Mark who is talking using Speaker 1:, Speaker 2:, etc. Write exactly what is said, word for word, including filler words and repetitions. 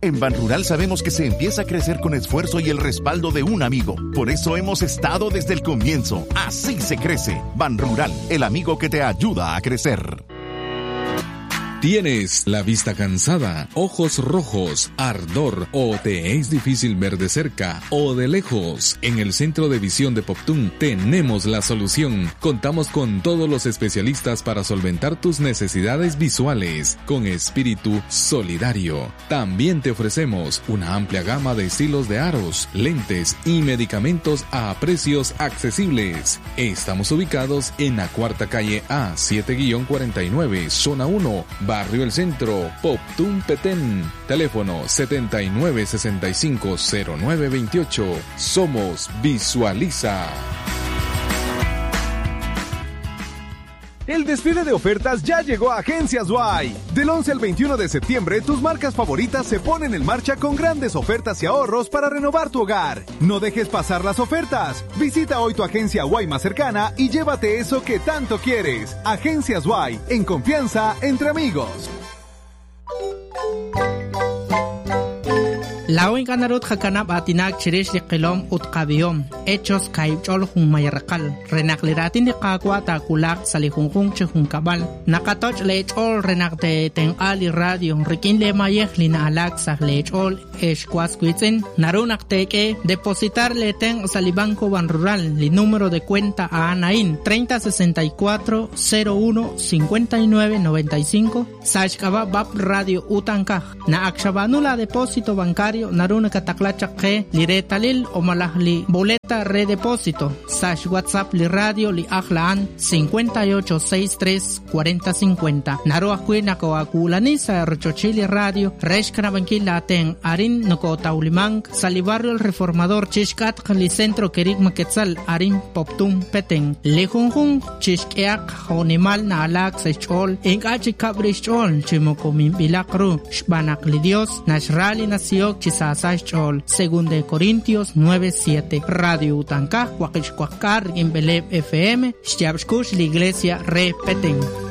Speaker 1: En Banrural sabemos que se empieza a crecer con esfuerzo y el respaldo de un amigo. Por eso hemos estado desde el comienzo. Así se crece. Banrural, el amigo que te ayuda a crecer.
Speaker 2: ¿Tienes la vista cansada, ojos rojos, ardor o te es difícil ver de cerca o de lejos? En el Centro de Visión de Poptún tenemos la solución. Contamos con todos los especialistas para solventar tus necesidades visuales con espíritu solidario. También te ofrecemos una amplia gama de estilos de aros, lentes y medicamentos a precios accesibles. Estamos ubicados en la cuarta calle A siete cuarenta y nueve, zona uno, Barrio El Centro, Poptún, Petén. Teléfono setenta y nueve sesenta y cinco cero nueve veintiocho. Somos Visualiza.
Speaker 3: El desfile de ofertas ya llegó a Agencias Y. Del once al veintiuno de septiembre, tus marcas favoritas se ponen en marcha con grandes ofertas y ahorros para renovar tu hogar. No dejes pasar las ofertas. Visita hoy tu agencia Y más cercana y llévate eso que tanto quieres. Agencias Y, en confianza, entre amigos.
Speaker 4: Lawin kanarut hakanap atinak chirish liqilom utqabiom hechos kaibchol jun mayarqal renakliratin de qaqwa takulak salihunjun chihun kabal nakatoch lechol renakte tenqali radio rikin le mayeh lina alaksa lechol eshkwasquitzen narunakteke depositar le ten salibanco Banrural li número de cuenta a Anaín treinta sesenta y cuatro cero uno cincuenta y nueve noventa y cinco Sashkaba Bab Radio Utankaj na akshabanula depósito bancario naruna kataklachaqe li retalil o malahli boleta redepósito sash WhatsApp li radio li ahlaan cincuenta y ocho sesenta y tres cuarenta cincuenta naru akwina ko akulani sa rochochili radio reshkana bankila ten arin noko taulimang salibarrio el reformador chishkat li centro kerik maketzal arin Poptún Petén lejunjun chishkeak honimal na alak sechol en achi kabrichol chimokomin bilakru shbanak li dios nashrali nasiok chisasach chol según de Corintios nueve siete Radio Utankaj Huaquichcuacar en Beleb F M Xyabshkush la iglesia Re Petén.